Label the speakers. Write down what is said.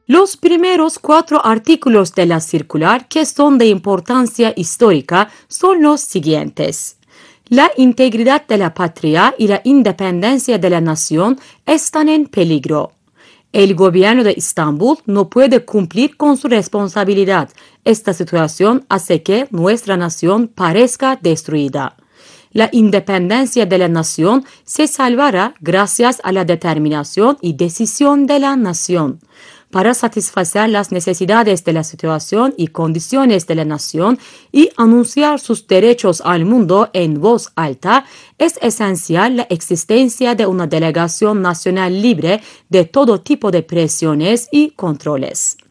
Speaker 1: Los primeros 4 artículos de la circular, que son de importancia histórica, son los siguientes. La integridad de la patria y la independencia de la nación están en peligro. El gobierno de Estambul no puede cumplir con su responsabilidad. Esta situación hace que nuestra nación parezca destruida. La independencia de la nación se salvará gracias a la determinación y decisión de la nación. Para satisfacer las necesidades de la situación y condiciones de la nación y anunciar sus derechos al mundo en voz alta, es esencial la existencia de una delegación nacional libre de todo tipo de presiones y controles.